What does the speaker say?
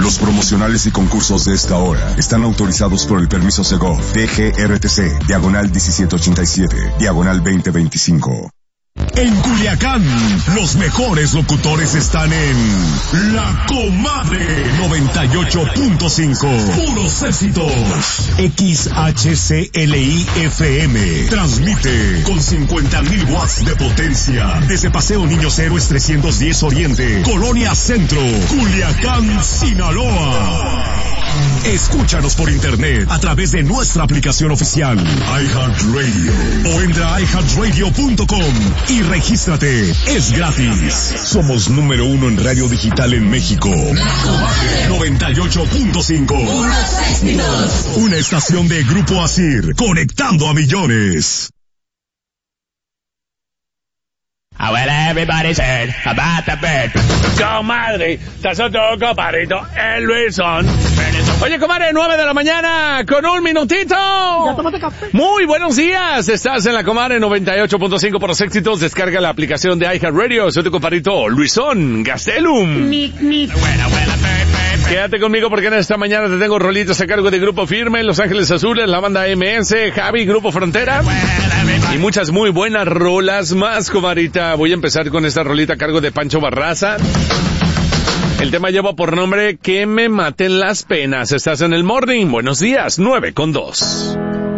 Los promocionales y concursos de esta hora están autorizados por el permiso Segov, DGRTC, diagonal 1787, diagonal 2025. En Culiacán, los mejores locutores están en La Comadre 98.5. Puros éxitos. XHCLI-FM. Transmite con 50,000 watts de potencia. Desde Paseo Niños Héroes 310 Oriente, Colonia Centro, Culiacán, Sinaloa. Escúchanos por internet a través de nuestra aplicación oficial iHeartRadio o entra a iHeartRadio.com y regístrate. Es gratis. Somos número 1 en radio digital en México. 98.5. Una estación de Grupo Asir, conectando a millones. Well, everybody's heard about the bird. Comadre, estás otro compadrito, el Luisón. Oye, comadre, 9 de la mañana, con un minutito. ¿Ya tomaste café? Muy buenos días, estás en la Comadre 98.5 por los éxitos. Descarga la aplicación de iHeartRadio. Soy tu compadrito, Luisón Gastelum. Quédate conmigo porque en esta mañana te tengo rolitas a cargo de Grupo Firme, Los Ángeles Azules, la banda MS, Javi, Grupo Frontera. Y muchas muy buenas rolas más, comadrita. Voy a empezar con esta rolita a cargo de Pancho Barraza. El tema lleva por nombre Que me maten las penas. Estás en el Morning. Buenos días, 9:02.